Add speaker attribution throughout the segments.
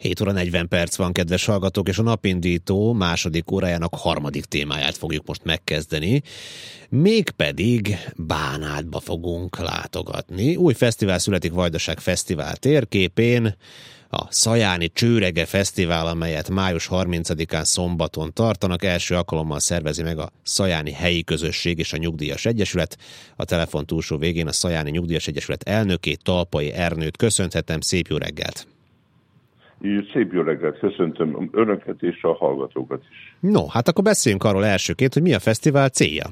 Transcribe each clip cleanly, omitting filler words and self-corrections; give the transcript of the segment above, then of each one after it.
Speaker 1: 7 óra 40 perc van, kedves hallgatók, és a napindító második órájának harmadik témáját fogjuk most megkezdeni. Mégpedig Bánátba fogunk látogatni. Új fesztivál születik Vajdaság Fesztivál térképén, a Szajáni Csőrege Fesztivál, amelyet május 30-án szombaton tartanak. Első alkalommal szervezi meg a Szajáni Helyi Közösség és a Nyugdíjas Egyesület. A telefon túlsó végén a Szajáni Nyugdíjas Egyesület elnökét, Talpai Ernőt köszönhetem. Szép jó reggelt!
Speaker 2: Szép jó reggelt, köszöntöm önöket és a hallgatókat is.
Speaker 1: No, hát akkor beszéljünk arról elsőként, hogy mi a fesztivál célja.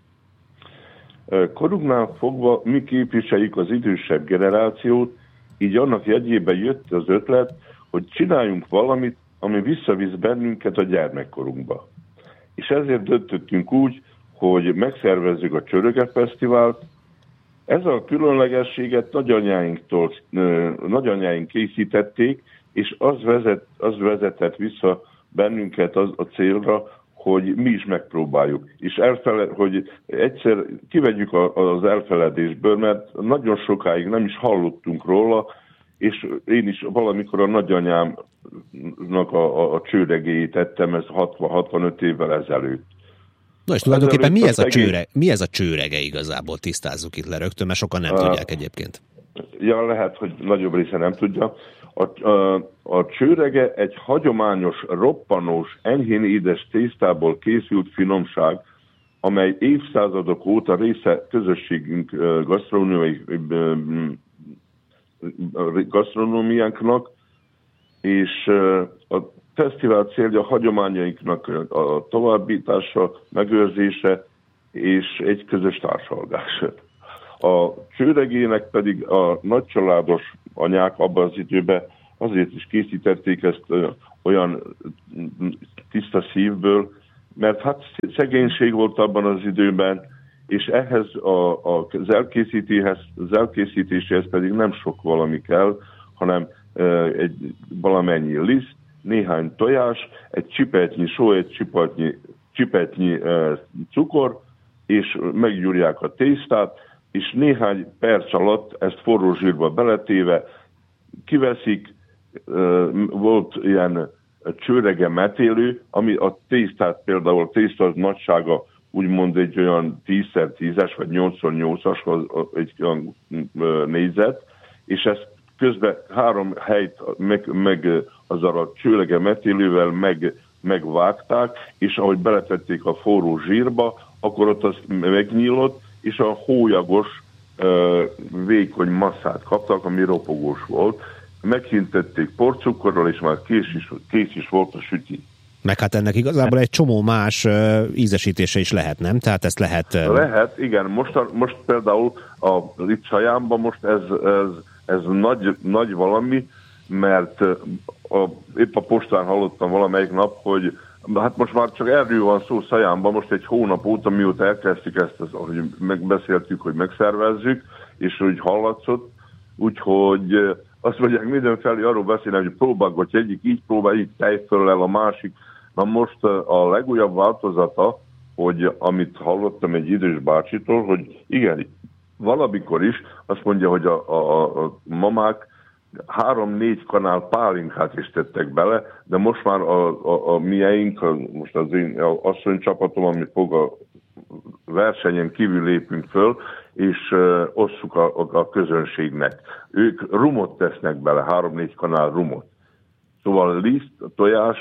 Speaker 2: Korunknál fogva mi képviseljük az idősebb generációt, így annak jegyében jött az ötlet, hogy csináljunk valamit, ami visszavisz bennünket a gyermekkorunkba. És ezért döntöttünk úgy, hogy megszervezzük a Csőrege Fesztivált. Ez a különlegességet nagyanyáink készítették, és az vezetett vissza bennünket a célra, hogy mi is megpróbáljuk. És hogy egyszer kivegyük az elfeledésből, mert nagyon sokáig nem is hallottunk róla, és én is valamikor a nagyanyámnak a csőregéjét ettem, ez 60-65 évvel ezelőtt.
Speaker 1: No, és tulajdonképpen mi ez a csőrege igazából? Tisztázzuk itt le rögtön, mert sokan nem tudják egyébként.
Speaker 2: Ja, lehet, hogy nagyobb része nem tudja. A csőrege egy hagyományos, roppanós, enyhén édes tésztából készült finomság, amely évszázadok óta része közösségünk gasztronómiánknak, és a fesztivál célja a hagyományainknak a továbbítása, megőrzése és egy közös társalgás. A csőregének pedig a nagycsaládos anyák abban az időben azért is készítették ezt olyan tiszta szívből, mert hát szegénység volt abban az időben, és ehhez az elkészítéséhez pedig nem sok valami kell, hanem valamennyi liszt, néhány tojás, egy csipetnyi só, egy csipetnyi cukor, és meggyúrják a tésztát, és néhány perc alatt ezt forró zsírba beletéve kiveszik. Volt ilyen csőrege metélő, ami a tésztát, például a tészta nagysága úgymond egy olyan 10x10-es vagy 8x8-as egy olyan négyzet, és ezt közben 3 helyt meg azzal a csőrege metélővel megvágták, és ahogy beletették a forró zsírba, akkor ott az megnyílott, és a hólyagos, vékony masszát kaptak, ami ropogós volt. Meghintették porcukorral, és már kész is volt a süti.
Speaker 1: Meg hát ennek igazából egy csomó más ízesítése is lehet, nem? Tehát ezt lehet...
Speaker 2: Lehet, igen. Most például itt Sajámban most ez nagy valami, mert épp a postán hallottam valamelyik nap, hogy hát most már csak erről van szó Szajámban, most egy hónap óta, mióta elkezdtük ezt, hogy megbeszéltük, hogy megszervezzük, és hogy hallatszott, úgyhogy azt mondják, mindenfelé arról beszélnek, hogy próbálgatj, egyik így próbál, így tejföllel, a másik. Na most a legújabb változata, hogy amit hallottam egy idős bácsitól, hogy igen, valamikor is azt mondja, hogy a mamák 3-4 kanál pálinkát is tettek bele, de most már a mieink, most az én asszonycsapatom, ami fog a versenyen kívül lépünk föl, és osszuk a közönségnek. Ők rumot tesznek bele, 3-4 kanál rumot. Szóval liszt, tojás,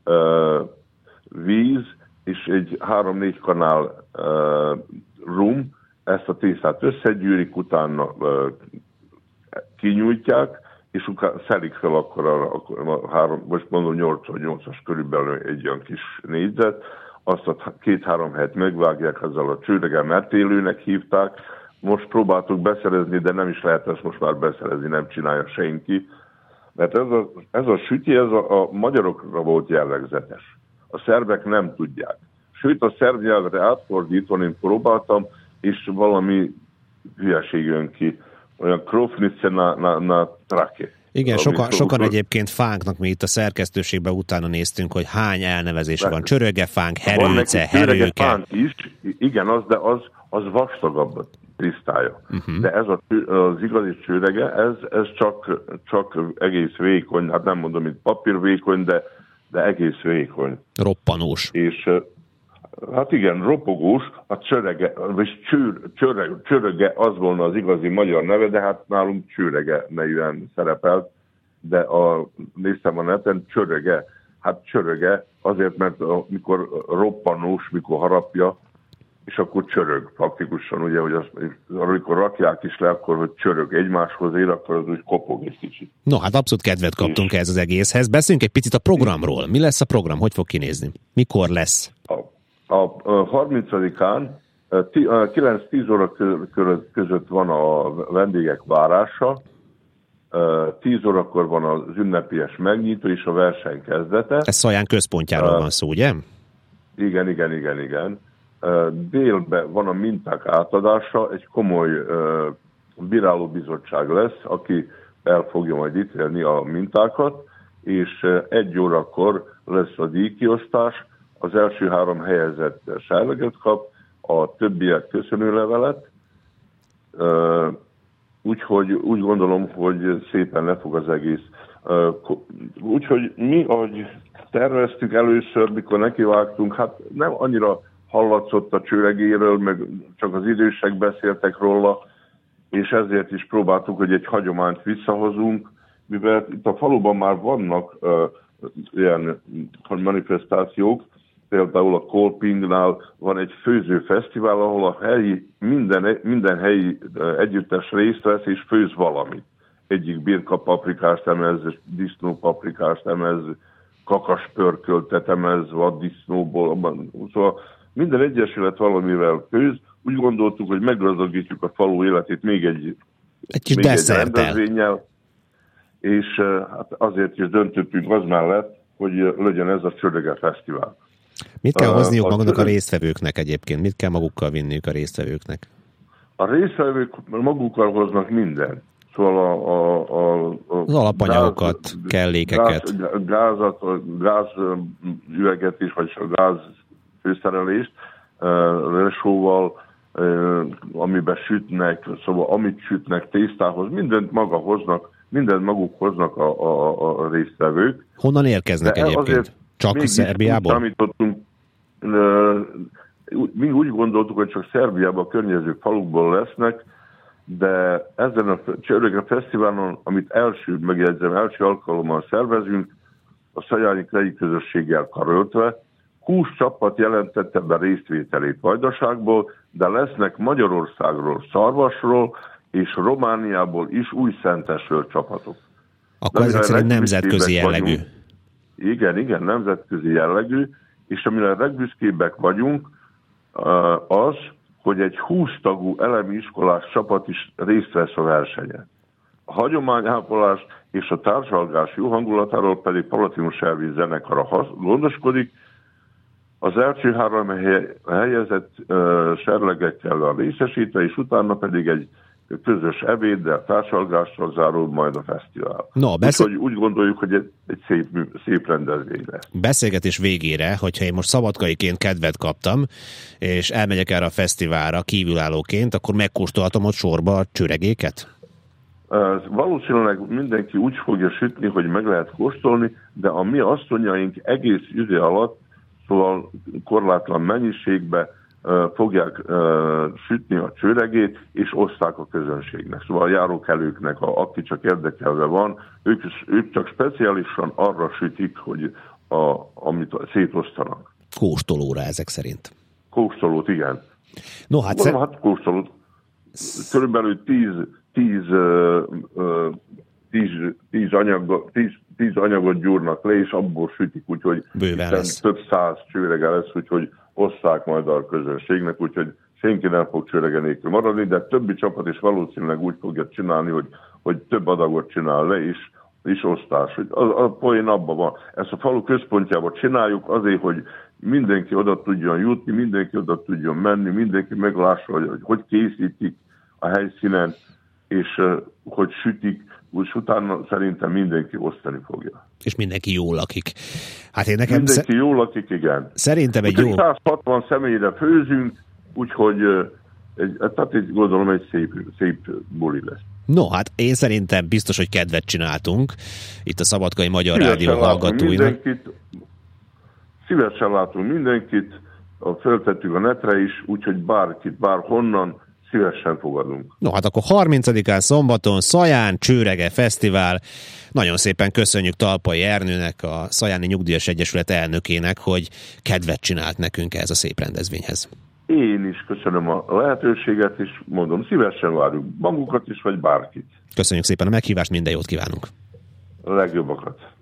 Speaker 2: víz, és egy 3-4 kanál rum, ezt a tésztát összegyűrik, utána kinyújtják, és utána szelik fel akkor most mondom 8x8-as körülbelül egy olyan kis négyzet, azt a 2-3 helyet megvágják, ezzel a csőrege metélőnek hívták. Most próbáltuk beszerezni, de nem is lehet ezt most már beszerezni, nem csinálja senki. Mert ez a süti, ez a magyarokra volt jellegzetes. A szerbek nem tudják. Sőt, a szerb nyelvre átfordítva én próbáltam, és valami hülyeség jön ki. Olyan krofnice na trake.
Speaker 1: Igen, sokan egyébként fánknak, mi itt a szerkesztőségben utána néztünk, hogy hány elnevezése van. Csörögefánk, herőce, herőke.
Speaker 2: Fánk is, igen, de az vastagabb lisztája. De ez az igazi csőrege, ez csak egész vékony, hát nem mondom, mint papírvékony, de egész vékony.
Speaker 1: Roppanós.
Speaker 2: És hát igen, ropogós, a csörege, vagy csöröge, az volna az igazi magyar neve, de hát nálunk csőrege nevűen szerepelt, de néztem a neten, csöröge. Hát csöröge azért, mert mikor roppanós, mikor harapja, és akkor csörög praktikusan, ugye, hogy amikor rakják is le, akkor hogy csörög egymáshoz ér, akkor az úgy kopog egy kicsit.
Speaker 1: No, hát abszolút kedvet kaptunk ehhez az egészhez. Beszéljünk egy picit a programról. Mi lesz a program? Hogy fog kinézni? Mikor lesz?
Speaker 2: A 30-án 9-10 óra között van a vendégek várása, 10 órakor van az ünnepélyes megnyitó és a verseny kezdete.
Speaker 1: Ez Szaján központjáról van szó, ugye?
Speaker 2: Igen. Délben van a minták átadása, egy komoly bírálóbizottság lesz, aki el fogja majd ítélni a mintákat, és 1 órakor lesz a díjkiosztás, az első 3 helyezett serleget kap, a többiek köszönőlevelet, úgyhogy úgy gondolom, hogy szépen le fog az egész. Úgyhogy mi, ahogy terveztük először, mikor nekivágtunk, hát nem annyira hallatszott a csőregéről, meg csak az idősek beszéltek róla, és ezért is próbáltuk, hogy egy hagyományt visszahozunk, mivel itt a faluban már vannak ilyen manifestációk, például a Kolpingnál van egy főzőfesztivál, ahol a helyi, minden helyi együttes részt vesz és főz valamit. Egyik birkapaprikást emez, disznópaprikást emez, kakaspörköltet emez, vaddisznóból. Szóval minden egyesület valamivel főz. Úgy gondoltuk, hogy meggazdagítjuk a falu életét még egy rendezvényel, és hát azért is döntöttünk az mellett, hogy legyen ez a Csöröge Fesztivál.
Speaker 1: Mit kell hozniuk maguknak a résztvevőknek egyébként? Mit kell magukkal vinniük a résztvevőknek?
Speaker 2: A résztvevők magukkal hoznak mindent. Szóval
Speaker 1: az alapanyagokat, kellékeket.
Speaker 2: Gázüveget is, vagy a gáz főszerelést, lesóval, amiben sütnek, szóval amit sütnek tésztához, mindent maguk hoznak a résztvevők.
Speaker 1: Honnan érkeznek egyébként? Csak Szerbiából?
Speaker 2: Mi úgy gondoltuk, hogy csak Szerbiában a környező falukból lesznek, de ezen a Csöröge Fesztiválon, amit első alkalommal szervezünk, a Szajányi Helyi Közösséggel karöltve, 20 csapat jelentette be résztvételét Vajdaságból, de lesznek Magyarországról, Szarvasról és Romániából is Újszentesről csapatok.
Speaker 1: Akkor ezek szerint nemzetközi jellegű.
Speaker 2: Igen, nemzetközi jellegű, és amire legbüszkébbek vagyunk, az, hogy egy 20 tagú elemi iskolás csapat is részt vesz a versenyen. A hagyományápolás és a társalgás jó hangulatáról pedig Palatinus Elvis zenekara gondoskodik. Az első 3 helyezett serlegekkel a részesítve, és utána pedig egy közös ebéddel, társalgással zárul majd a fesztivál. Úgyhogy úgy gondoljuk, hogy egy szép rendezvény lesz.
Speaker 1: Beszélgetés végére, hogyha én most szabadkaiként kedvet kaptam, és elmegyek erre a fesztiválra kívülállóként, akkor megkóstolhatom ott sorba a csőregéket?
Speaker 2: Valószínűleg mindenki úgy fogja sütni, hogy meg lehet kóstolni, de a mi asszonyaink egész idő alatt, szóval korlátlan mennyiségben fogják sütni a csőregét, és oszták a közönségnek. Szóval a járókelőknek, aki csak érdekelve van, ők csak speciálisan arra sütik, hogy amit szétosztanak.
Speaker 1: Kóstolóra ezek szerint.
Speaker 2: Kóstolót, igen.
Speaker 1: No, hát
Speaker 2: kóstolót. Körülbelül 10 anyagot gyúrnak le, és abból sütik, úgyhogy több 100 csőrege lesz, úgyhogy osszák majd a közönségnek, úgyhogy senki nem fog csőrege nélkül maradni, de többi csapat is valószínűleg úgy fogja csinálni, hogy több adagot csinál le, és osztás. A poén abban van. Ezt a falu központjában csináljuk azért, hogy mindenki oda tudjon jutni, mindenki oda tudjon menni, mindenki meglássa, hogy készítik a helyszínen, és hogy sütik, és utána szerintem mindenki osztani fogja.
Speaker 1: És mindenki jól lakik. Hát én
Speaker 2: mindenki jól lakik, igen.
Speaker 1: Szerintem egy jó...
Speaker 2: 160 személyre főzünk, úgyhogy Tehát így gondolom, egy szép buli lesz.
Speaker 1: No, hát én szerintem biztos, hogy kedvet csináltunk itt a Szabadkai Magyar Rádió hallgatóinak.
Speaker 2: Szívesen látunk mindenkit, feltettük a netre is, úgyhogy bárkit, bárhonnan szívesen fogadunk.
Speaker 1: No, hát akkor 30-án szombaton Szaján Csőrege Fesztivál. Nagyon szépen köszönjük Talpai Ernőnek, a Szajáni Nyugdíjas Egyesület elnökének, hogy kedvet csinált nekünk ehhez a szép rendezvényhez.
Speaker 2: Én is köszönöm a lehetőséget, és mondom, szívesen várjuk magukat is, vagy bárkit.
Speaker 1: Köszönjük szépen a meghívást, minden jót kívánunk!
Speaker 2: A legjobbakat!